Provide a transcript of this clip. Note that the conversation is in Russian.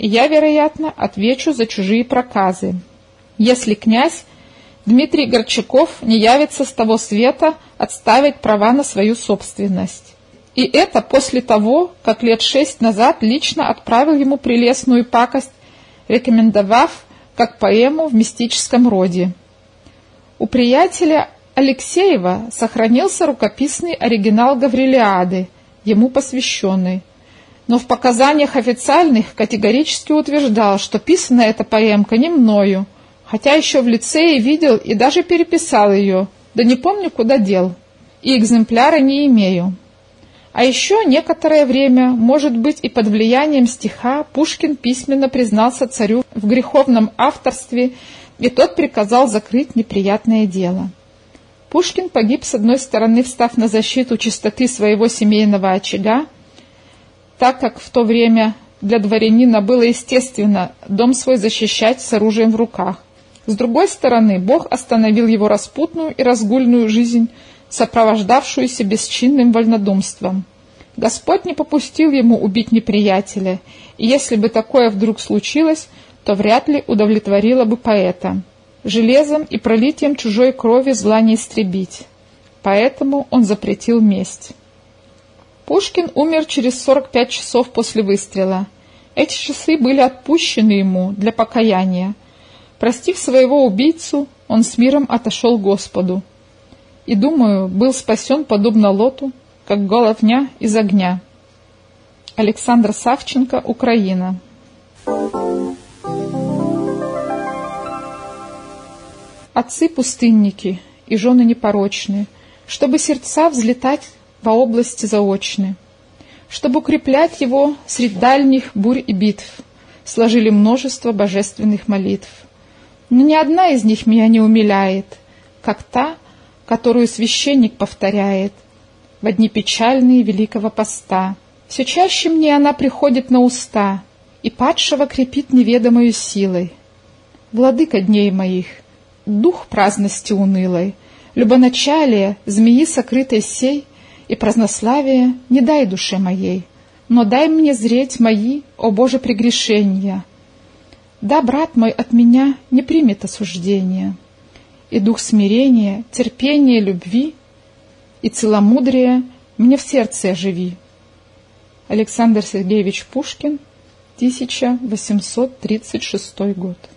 и я, вероятно, отвечу за чужие проказы, если князь Дмитрий Горчаков не явится с того света отстаивать права на свою собственность. И это после того, как лет 6 назад лично отправил ему прелестную пакость, рекомендовав как поэму в мистическом роде. У приятеля Алексеева сохранился рукописный оригинал Гаврилиады, ему посвященный, но в показаниях официальных категорически утверждал, что писана эта поэмка не мною, хотя еще в лицее видел и даже переписал ее, да не помню, куда дел, и экземпляра не имею. А еще некоторое время, может быть, и под влиянием стиха, Пушкин письменно признался царю в греховном авторстве, и тот приказал закрыть неприятное дело. Пушкин погиб, с одной стороны, встав на защиту чистоты своего семейного очага, так как в то время для дворянина было естественно дом свой защищать с оружием в руках. С другой стороны, Бог остановил его распутную и разгульную жизнь, сопровождавшуюся бесчинным вольнодумством. Господь не попустил ему убить неприятеля, и если бы такое вдруг случилось, то вряд ли удовлетворило бы поэта. Железом и пролитием чужой крови зла не истребить. Поэтому он запретил месть. Пушкин умер через 45 часов после выстрела. Эти часы были отпущены ему для покаяния. Простив своего убийцу, он с миром отошел к Господу. И, думаю, был спасен, подобно Лоту, как головня из огня. Александр Савченко, Украина. Отцы-пустынники и жены непорочные, чтобы сердца взлетать во области заочные, чтобы укреплять его средь дальних бурь и битв, сложили множество божественных молитв. Но ни одна из них меня не умиляет, как та, которую священник повторяет в дни печальные Великого Поста. Все чаще мне она приходит на уста и падшего крепит неведомою силой. Владыка дней моих, дух праздности унылой, любоначалие змеи сокрытой сей и празднославие не дай душе моей, но дай мне зреть мои, о Боже, прегрешения. Да, брат мой, от меня не примет осуждения, и дух смирения, терпения, любви и целомудрия мне в сердце оживи. Александр Сергеевич Пушкин, 1836 год.